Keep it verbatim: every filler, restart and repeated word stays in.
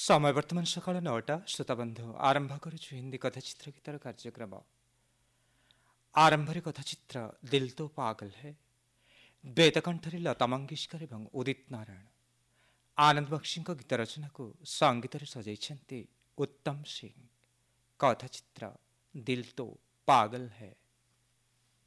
समय वर्तमान सकाळ नौटा श्रोताबंधु आरंभ करुछु हिंदी कथाचित्र गीतर कार्यक्रम। आरंभरे कथाचित्र दिल तो पागल है बेतकंठरे लता मंगेशकर एवं उदित नारायण। आनंद बक्षी गीत रचना को संगीत सजाई उत्तम सिंह। कथाचित्र दिल तो पागल है।